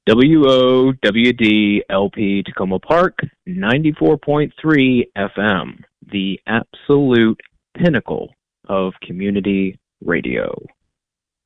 WOWD-LP Tacoma Park, 94.3 FM, the absolute pinnacle of community radio.